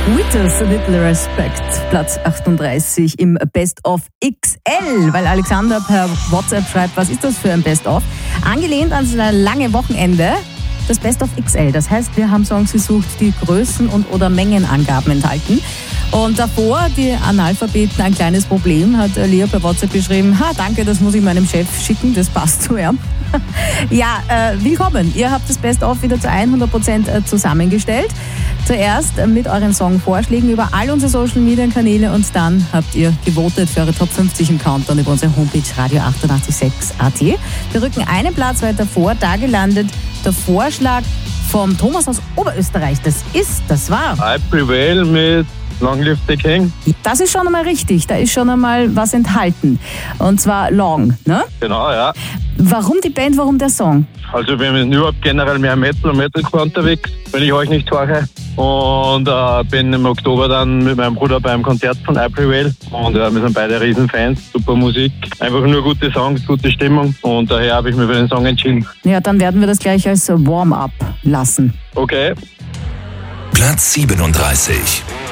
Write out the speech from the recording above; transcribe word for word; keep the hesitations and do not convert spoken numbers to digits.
With us a little respect, Platz achtunddreißig im Best of X L, weil Alexander per WhatsApp schreibt, was ist das für ein Best of? Angelehnt an sein lange Wochenende, das Best of X L. Das heißt, wir haben Songs gesucht, die Größen- und oder Mengenangaben enthalten. Und davor, die Analphabeten, ein kleines Problem, hat Lea per WhatsApp geschrieben, ha, danke, das muss ich meinem Chef schicken, das passt zu ihm. Ja, äh, willkommen. Ihr habt das Best-of wieder zu hundert Prozent zusammengestellt. Zuerst mit euren Songvorschlägen über all unsere Social-Media-Kanäle und dann habt ihr gewotet für eure Top fünfzig im Countdown über unsere Homepage radio achtundachtzig Komma sechs Punkt at. Wir rücken einen Platz weiter vor, da gelandet der Vorschlag vom Thomas aus Oberösterreich. Das ist, das war... I Prevail mit Long Live the King. Das ist schon einmal richtig, da ist schon einmal was enthalten. Und zwar Long, ne? Genau, ja. Warum die Band, warum der Song? Also wir sind überhaupt generell mehr Metal und Metalcore unterwegs, wenn ich euch nicht höre. Und äh, bin im Oktober dann mit meinem Bruder beim Konzert von I Prevail. Und äh, wir sind beide Riesenfans, super Musik. Einfach nur gute Songs, gute Stimmung. Und daher habe ich mich für den Song entschieden. Ja, dann werden wir das gleich als Warm-up lassen. Okay. Platz siebenunddreißig.